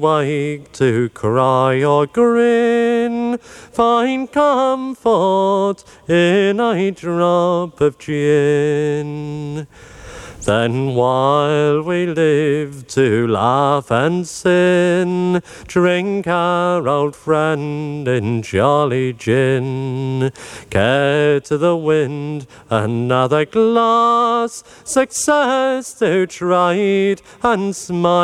wake to cry or grin, find comfort in a drop of gin. Then while we live to laugh and sin, drink our old friend in jolly gin. Care to the wind, another glass, success to try it and smile.